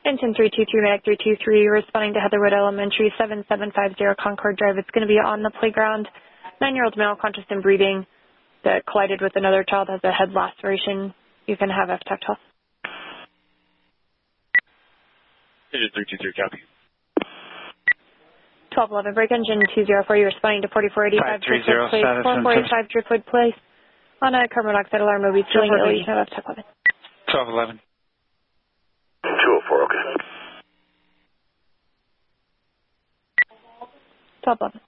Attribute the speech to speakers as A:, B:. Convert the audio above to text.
A: Denton 323, Medic 323, responding to Heatherwood Elementary, 7750 Concord Drive. It's going to be on the playground. 9-year-old male, conscious and breathing, that collided with another child, has a head laceration. You can have FTAC health.
B: Denton 323, copy.
A: 1211, break engine 204, you're responding to 4485 Driftwood Place, 4485 Driftwood Place. On a carbon monoxide alarm, will be feeling ill. You can have FTAC 11.
B: 1211.
C: 204, okay.
A: 1211.